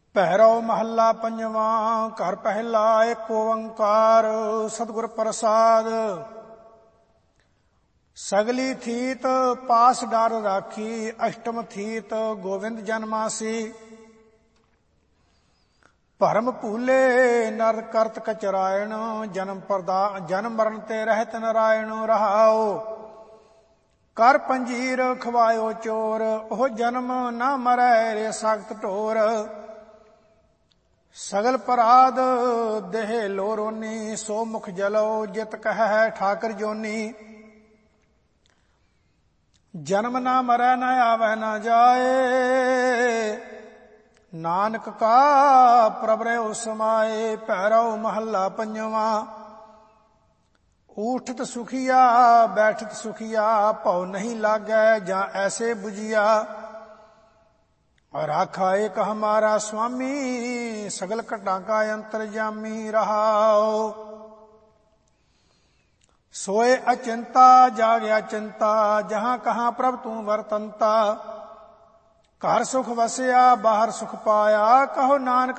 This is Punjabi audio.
ਭੈਰਵ ਮਹੱਲਾ ਪੰਜਵਾਂ। ਘਰ ਪਹਿਲਾ ਏਕ ਓੰਕਾਰ ਸਤਿਗੁਰ ਪ੍ਰਸਾਦ। ਸਗਲੀ ਥੀਤ ਪਾਸ ਡਰ ਰਾਖੀ, ਅਸ਼ਟਮ ਥੀਤ ਗੋਵਿੰਦ ਜਨਮਾਸੀ। ਭਰਮ ਭੂਲੇ ਨਰ ਕਰਤ ਕਚਰਾਇਣ, ਜਨਮ ਮਰਨ ਤੇ ਰਹਿਤ ਨਰਾਇਣ। ਰਹਾਉ ਕਰ ਪੰਜੀਰ ਖਵਾਇਓ ਚੋਰ, ਉਹ ਜਨਮ ਨਾ ਮਰੈ ਰੇ ਸਖਤ ਢੋਰ। ਸਗਲ ਪਰਾਧ ਦੇਹ ਲੋ ਰੋਨੀ, ਸੋ ਮੁਖ ਜਲੋ ਜਿਤ ਕਹਿ ਠਾਕਰ ਜੋਨੀ। ਜਨਮ ਨਾ ਮਰੈ ਨ ਆਵੈ ਨ ਜਾਏ, ਨਾਨਕ ਕਾ ਪ੍ਰਭ ਰਹਿਓ ਸਮਾਏ। ਭੈਰਵ ਮਹੱਲਾ ਪੰਜਵਾਂ। ਊਠਤ ਸੁਖੀਆ ਬੈਠਤ ਸੁਖੀਆ, ਭਉ ਨਹੀਂ ਲਾਗੈ ਜਾਂ ਐਸੇ ਬੁਝਿਆ। ਰਾਖਾ ਏਕ ਹਮਾਰਾ ਸੁਆਮੀ, ਸਗਲ ਘਟਾਂ ਕਾ ਅੰਤਰਜਾਮੀ। ਰਹਾਉ ਸੋਏ ਅਚਿੰਤਾ ਜਾਗਿਆ ਚਿੰਤਾ, ਜਹਾਂ ਕਹਾਂ ਪ੍ਰਭ ਤੂੰ ਵਰਤੰਤਾ। ਘਰ ਸੁਖ ਵਸਿਆ ਬਾਹਰ ਸੁਖ ਪਾਇਆ, ਕਹੋ ਨਾਨਕ